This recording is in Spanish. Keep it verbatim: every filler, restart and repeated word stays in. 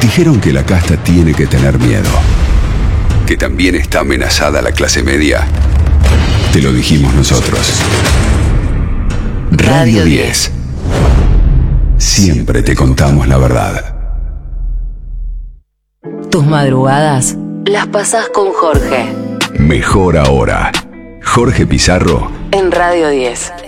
Dijeron que la casta tiene que tener miedo, que también está amenazada la clase media. Te lo dijimos nosotros. Radio diez. Siempre te contamos la verdad. Tus madrugadas las pasás con Jorge. Mejor ahora. Jorge Pizarro En Radio diez.